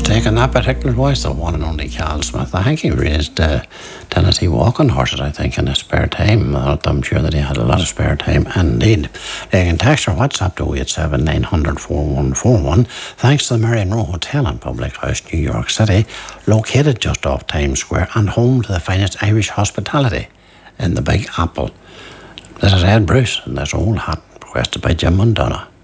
taking that particular voice, the one and only Cal Smith. I think he raised Tennessee walking horses, I think, in his spare time. I'm sure that he had a lot of spare time indeed. You can text or WhatsApp to 087 900 4141. Thanks to the Marion Row Hotel and Public House, New York City, located just off Times Square and home to the finest Irish hospitality in the Big Apple. This is Ed Bruce, and this old hat requested by Jim Mundonna.